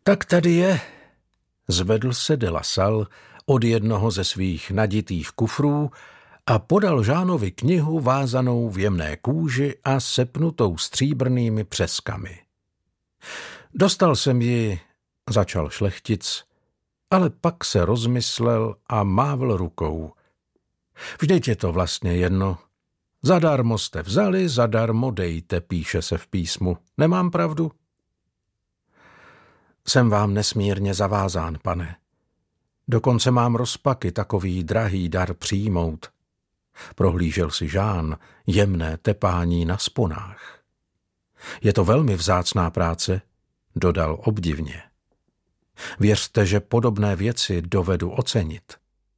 Tak tady je. Zvedl se de la Salle od jednoho ze svých naditých kufrů a podal Žánovi knihu vázanou v jemné kůži a sepnutou stříbrnými přeskami. Dostal jsem ji, začal šlechtic, ale pak se rozmyslel a mávl rukou. Vždyť je to vlastně jedno. Zadarmo jste vzali, zadarmo dejte, píše se v písmu. Nemám pravdu? Jsem vám nesmírně zavázán, pane. Dokonce mám rozpaky takový drahý dar přijmout. Prohlížel si Žán jemné tepání na sponách. Je to velmi vzácná práce, dodal obdivně. Věřte, že podobné věci dovedu ocenit.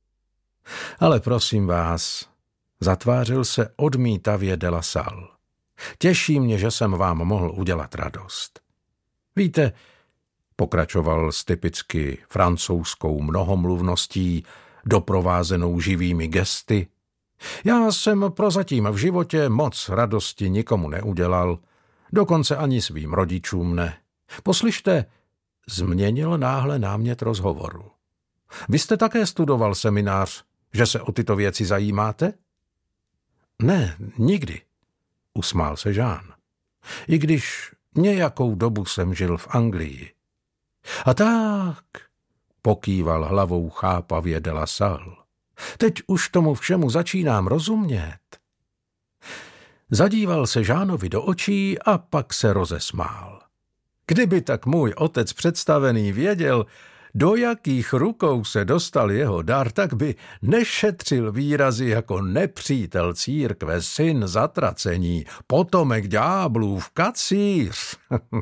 Ale prosím vás, zatvářil se odmítavě de la Salle. Těší mě, že jsem vám mohl udělat radost. Víte, pokračoval s typicky francouzskou mnohomluvností, doprovázenou živými gesty, já jsem prozatím v životě moc radosti nikomu neudělal, dokonce ani svým rodičům ne. Poslyšte, změnil náhle námět rozhovoru. Vy jste také studoval seminář, že se o tyto věci zajímáte? Ne, nikdy, usmál se Žán. I když nějakou dobu jsem žil v Anglii. A tak, pokýval hlavou chápavě de la Salle. Teď už tomu všemu začínám rozumět. Zadíval se Žánovi do očí a pak se rozesmál. Kdyby tak můj otec představený věděl, do jakých rukou se dostal jeho dar, tak by nešetřil výrazy jako nepřítel církve, syn zatracení, potomek ďáblův, kacíř.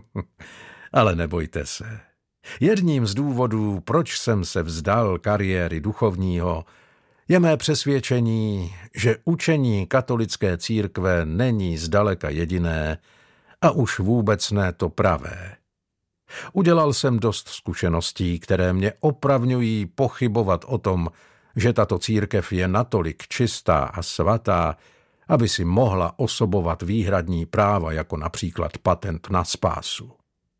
Ale nebojte se. Jedním z důvodů, proč jsem se vzdal kariéry duchovního, je mé přesvědčení, že učení katolické církve není zdaleka jediné a už vůbec ne to pravé. Udělal jsem dost zkušeností, které mě opravňují pochybovat o tom, že tato církev je natolik čistá a svatá, aby si mohla osobovat výhradní práva, jako například patent na spásu.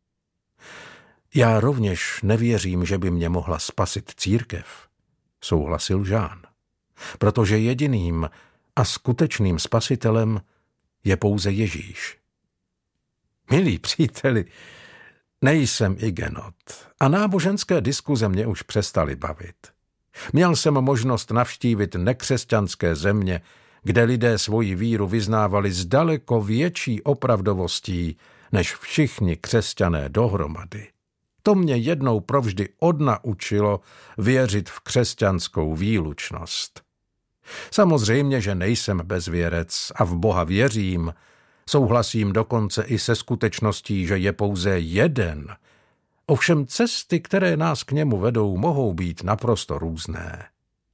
Já rovněž nevěřím, že by mě mohla spasit církev, souhlasil Žán, protože jediným a skutečným spasitelem je pouze Ježíš. Milí příteli, nejsem igenot a náboženské diskuze mě už přestaly bavit. Měl jsem možnost navštívit nekřesťanské země, kde lidé svoji víru vyznávali s daleko větší opravdovostí než všichni křesťané dohromady. To mě jednou provždy odnaučilo věřit v křesťanskou výlučnost. Samozřejmě, že nejsem bezvěrec a v Boha věřím, souhlasím dokonce i se skutečností, že je pouze jeden. Ovšem cesty, které nás k němu vedou, mohou být naprosto různé.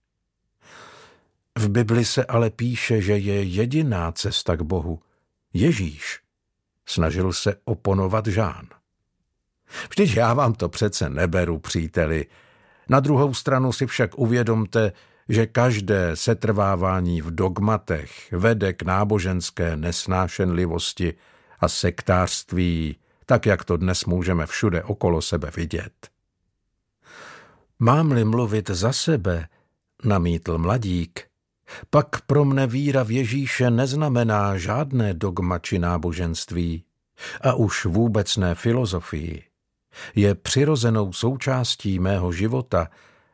V Bibli se ale píše, že je jediná cesta k Bohu. Ježíš, snažil se oponovat Žán. Vždyť já vám to přece neberu, příteli. Na druhou stranu si však uvědomte, že každé setrvávání v dogmatech vede k náboženské nesnášenlivosti a sektářství, tak jak to dnes můžeme všude okolo sebe vidět. Mám-li mluvit za sebe, namítl mladík, pak pro mne víra v Ježíše neznamená žádné dogma či náboženství a už vůbec ne filozofii. Je přirozenou součástí mého života